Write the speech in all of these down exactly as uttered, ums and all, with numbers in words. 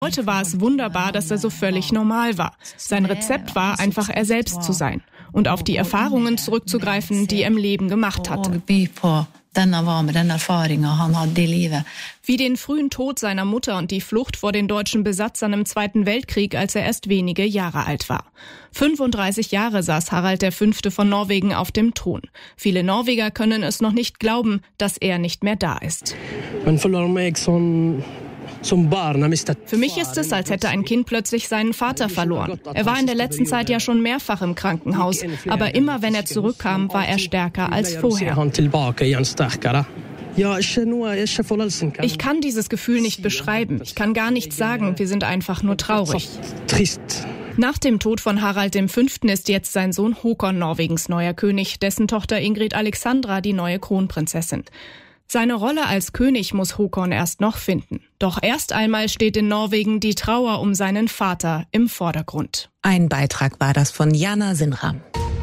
Heute war es wunderbar, dass er so völlig normal war. Sein Rezept war, einfach er selbst zu sein und auf die Erfahrungen zurückzugreifen, die er im Leben gemacht hatte. Wie den frühen Tod seiner Mutter und die Flucht vor den deutschen Besatzern im Zweiten Weltkrieg, als er erst wenige Jahre alt war. fünfunddreißig Jahre saß Harald der Fünfte von Norwegen auf dem Thron. Viele Norweger können es noch nicht glauben, dass er nicht mehr da ist. Für mich ist es, als hätte ein Kind plötzlich seinen Vater verloren. Er war in der letzten Zeit ja schon mehrfach im Krankenhaus, aber immer wenn er zurückkam, war er stärker als vorher. Ich kann dieses Gefühl nicht beschreiben. Ich kann gar nichts sagen. Wir sind einfach nur traurig. Nach dem Tod von Harald der Fünfte ist jetzt sein Sohn Håkon Norwegens neuer König, dessen Tochter Ingrid Alexandra die neue Kronprinzessin. Seine Rolle als König muss Håkon erst noch finden. Doch erst einmal steht in Norwegen die Trauer um seinen Vater im Vordergrund. Ein Beitrag war das von Jana Sinram.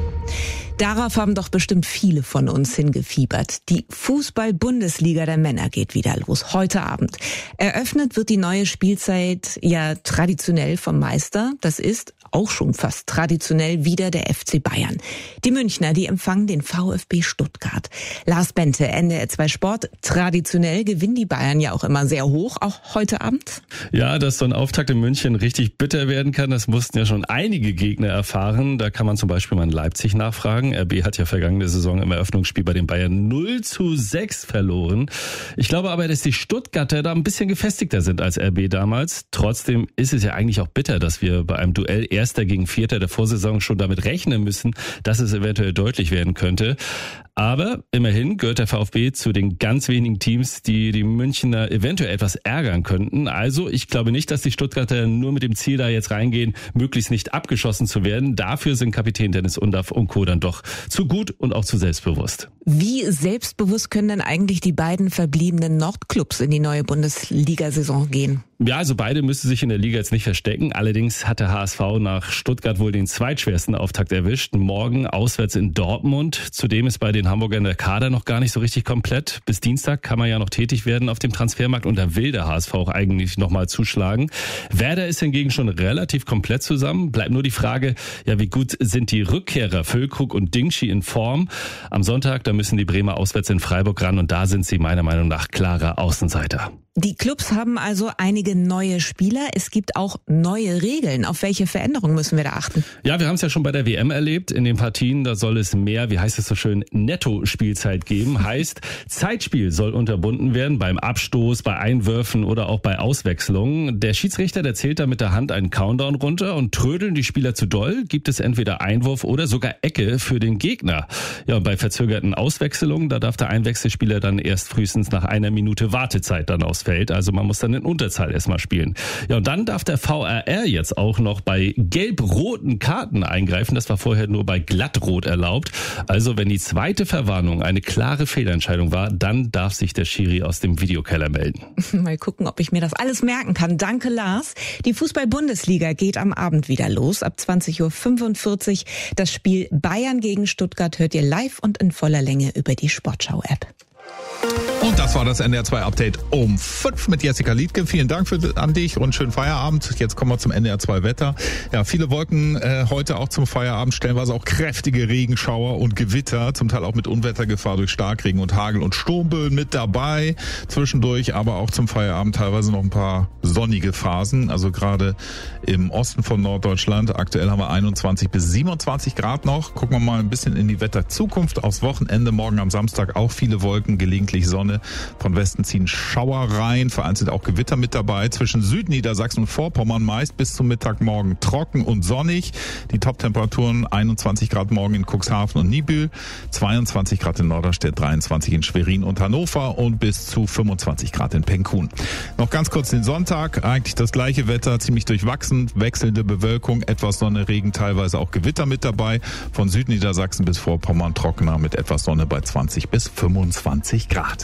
Darauf haben doch bestimmt viele von uns hingefiebert. Die Fußball-Bundesliga der Männer geht wieder los, heute Abend. Eröffnet wird die neue Spielzeit ja traditionell vom Meister. Das ist auch schon fast traditionell wieder der F C Bayern. Die Münchner, die empfangen den VfB Stuttgart. Lars Bente, N D R zwei Sport. Traditionell gewinnen die Bayern ja auch immer sehr hoch, auch heute Abend. Ja, dass so ein Auftakt in München richtig bitter werden kann, das mussten ja schon einige Gegner erfahren. Da kann man zum Beispiel mal in Leipzig nachfragen. R B hat ja vergangene Saison im Eröffnungsspiel bei den Bayern null zu sechs verloren. Ich glaube aber, dass die Stuttgarter da ein bisschen gefestigter sind als R B damals. Trotzdem ist es ja eigentlich auch bitter, dass wir bei einem Duell Erster gegen Vierter der Vorsaison schon damit rechnen müssen, dass es eventuell deutlich werden könnte. Aber immerhin gehört der VfB zu den ganz wenigen Teams, die die Münchner eventuell etwas ärgern könnten. Also ich glaube nicht, dass die Stuttgarter nur mit dem Ziel da jetzt reingehen, möglichst nicht abgeschossen zu werden. Dafür sind Kapitän Dennis Undaff und Co. dann doch zu gut und auch zu selbstbewusst. Wie selbstbewusst können denn eigentlich die beiden verbliebenen Nordclubs in die neue Bundesliga-Saison gehen? Ja, also beide müssen sich in der Liga jetzt nicht verstecken. Allerdings hat der H S V nach Stuttgart wohl den zweitschwersten Auftakt erwischt. Morgen auswärts in Dortmund. Zudem ist bei den Hamburgern der Kader noch gar nicht so richtig komplett. Bis Dienstag kann man ja noch tätig werden auf dem Transfermarkt und da will der H S V auch eigentlich nochmal zuschlagen. Werder ist hingegen schon relativ komplett zusammen. Bleibt nur die Frage, ja, wie gut sind die Rückkehrer Füllkrug und Dingschi in Form? Am Sonntag, da müssen die Bremer auswärts in Freiburg ran und da sind sie meiner Meinung nach klarer Außenseiter. Die Clubs haben also einige neue Spieler. Es gibt auch neue Regeln. Auf welche Veränderungen müssen wir da achten? Ja, wir haben es ja schon bei der W M erlebt. In den Partien, da soll es mehr, wie heißt es so schön, Netto-Spielzeit geben. Heißt, Zeitspiel soll unterbunden werden beim Abstoß, bei Einwürfen oder auch bei Auswechslungen. Der Schiedsrichter, der zählt da mit der Hand einen Countdown runter und trödeln die Spieler zu doll, gibt es entweder Einwurf oder sogar Ecke für den Gegner. Ja, und bei verzögerten Auswechslungen, da darf der Einwechselspieler dann erst frühestens nach einer Minute Wartezeit dann ausfällt. Also man muss dann in Unterzahl erstmal spielen. Ja, und dann darf der V A R jetzt auch noch bei gelb-roten Karten eingreifen. Das war vorher nur bei glattrot erlaubt. Also wenn die zweite Verwarnung eine klare Fehlentscheidung war, dann darf sich der Schiri aus dem Videokeller melden. Mal gucken, ob ich mir das alles merken kann. Danke, Lars. Die Fußball-Bundesliga geht am Abend wieder los. Ab zwanzig Uhr fünfundvierzig. Das Spiel Bayern gegen Stuttgart hört ihr live und in voller Länge über die Sportschau-App. Und das war das N D R zwei Update um fünf mit Jessica Liedke. Vielen Dank für, an dich und schönen Feierabend. Jetzt kommen wir zum N D R zwei Wetter. Ja, viele Wolken äh, heute auch zum Feierabend, stellenweise auch kräftige Regenschauer und Gewitter, zum Teil auch mit Unwettergefahr durch Starkregen und Hagel und Sturmböen mit dabei. Zwischendurch aber auch zum Feierabend teilweise noch ein paar sonnige Phasen, also gerade im Osten von Norddeutschland. Aktuell haben wir einundzwanzig bis siebenundzwanzig Grad noch. Gucken wir mal ein bisschen in die Wetterzukunft. Aufs Wochenende, morgen am Samstag auch viele Wolken, gelegentlich Sonne. Von Westen ziehen Schauer rein, vereinzelt auch Gewitter mit dabei. Zwischen Südniedersachsen und Vorpommern meist bis zum Mittagmorgen trocken und sonnig. Die Top-Temperaturen einundzwanzig Grad morgen in Cuxhaven und Niebüll, zweiundzwanzig Grad in Norderstedt, dreiundzwanzig in Schwerin und Hannover und bis zu fünfundzwanzig Grad in Penkun. Noch ganz kurz den Sonntag, eigentlich das gleiche Wetter, ziemlich durchwachsen, wechselnde Bewölkung, etwas Sonne, Regen, teilweise auch Gewitter mit dabei. Von Südniedersachsen bis Vorpommern trockener mit etwas Sonne bei zwanzig bis fünfundzwanzig Grad.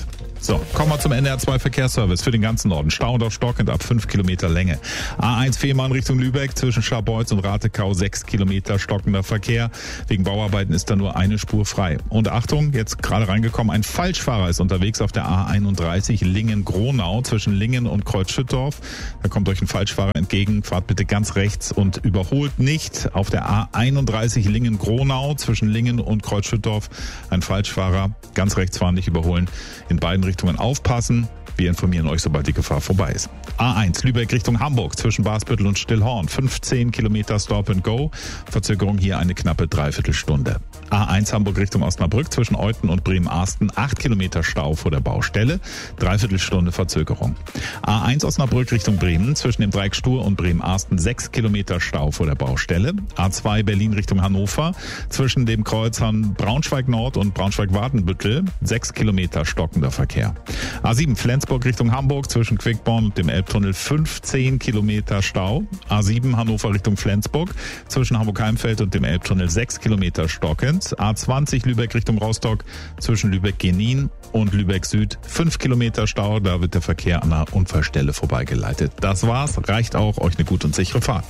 So, kommen wir zum N D R zwei Verkehrsservice für den ganzen Norden. Stau und auf stockend ab fünf Kilometer Länge. A eins Fehmarn Richtung Lübeck zwischen Scharbeutz und Ratekau sechs Kilometer stockender Verkehr. Wegen Bauarbeiten ist da nur eine Spur frei. Und Achtung, jetzt gerade reingekommen, ein Falschfahrer ist unterwegs auf der A einunddreißig Lingen-Gronau zwischen Lingen und Kreuzschüttorf. Da kommt euch ein Falschfahrer entgegen. Fahrt bitte ganz rechts und überholt nicht. Auf der A einunddreißig Lingen-Gronau zwischen Lingen und Kreuzschüttorf ein Falschfahrer. Ganz rechts fahren, nicht überholen. In beiden Richtungen aufpassen. Wir informieren euch, sobald die Gefahr vorbei ist. A eins Lübeck Richtung Hamburg zwischen Basbüttel und Stillhorn. fünfzehn Kilometer Stop and Go. Verzögerung hier eine knappe Dreiviertelstunde. A eins Hamburg Richtung Osnabrück zwischen Euthen und Bremen-Arsten. acht Kilometer Stau vor der Baustelle. Dreiviertelstunde Verzögerung. A eins Osnabrück Richtung Bremen zwischen dem Dreieck Stur und Bremen-Arsten. sechs Kilometer Stau vor der Baustelle. A zwei Berlin Richtung Hannover zwischen dem Kreuzern Braunschweig-Nord und Braunschweig-Wadenbüttel. sechs Kilometer stockender Verkehr. A sieben Flensburg Richtung Hamburg zwischen Quickborn und dem Elbtunnel fünfzehn Kilometer Stau. A sieben Hannover Richtung Flensburg zwischen Hamburg-Heimfeld und dem Elbtunnel sechs Kilometer stockend. A zwanzig Lübeck Richtung Rostock zwischen Lübeck-Genin und Lübeck Süd fünf Kilometer Stau. Da wird der Verkehr an der Unfallstelle vorbeigeleitet. Das war's. Reicht auch. Euch eine gute und sichere Fahrt.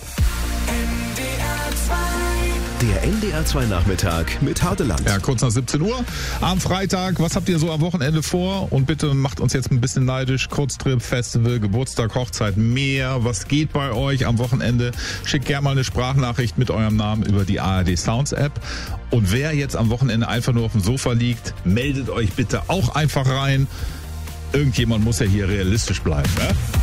Der N D R zwei Nachmittag mit Hardeland. Ja, kurz nach siebzehn Uhr am Freitag. Was habt ihr so am Wochenende vor? Und bitte macht uns jetzt ein bisschen neidisch. Kurztrip, Festival, Geburtstag, Hochzeit, mehr. Was geht bei euch am Wochenende? Schickt gerne mal eine Sprachnachricht mit eurem Namen über die A R D Sounds App. Und wer jetzt am Wochenende einfach nur auf dem Sofa liegt, meldet euch bitte auch einfach rein. Irgendjemand muss ja hier realistisch bleiben, ne?